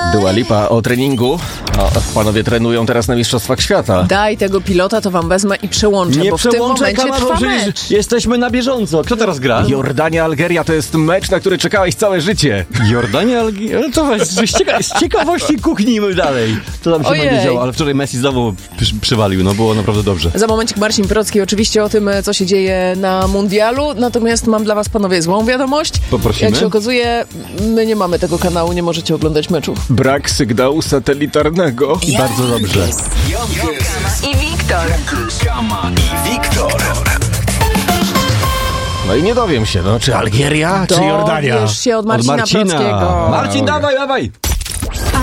Dua Lipa o treningu. Panowie trenują teraz na Mistrzostwach Świata. Daj tego pilota, to wam wezmę i przełączę, Nie bo w tym przełączaj momencie kanału, trwa przecież mecz. jesteśmy na bieżąco. Kto teraz gra? Jordania, Algeria to jest mecz, na który czekałeś całe życie. Jordania, Algeria? No to z ciekawości kuchnijmy dalej. Co tam się Ojej. będzie działo, ale wczoraj Messi znowu przywalił, no było naprawdę dobrze. Za momencik Marcin Procki oczywiście o tym, co się dzieje na mundialu, natomiast mam dla was, panowie, złą wiadomość. Poprosimy. Jak się okazuje, my nie mamy tego kanału, nie możecie oglądać meczów. Brak sygnału satelitarnego. I bardzo dobrze. I Wiktor. Kama i Wiktor. No i nie dowiem się, czy Algeria, czy Jordania. Dowiesz się od Od Marcina Marcina. Prockiego. Marcin, dawaj!